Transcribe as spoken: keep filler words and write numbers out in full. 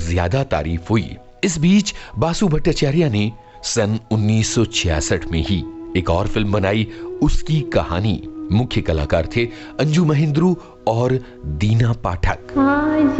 ज्यादा तारीफ हुई। इस बीच बासु भट्टाचार्य ने सन उन्नीस सौ छियासठ में ही एक और फिल्म बनाई, उसकी कहानी। मुख्य कलाकार थे अंजू महेंद्रू और दीना पाठक।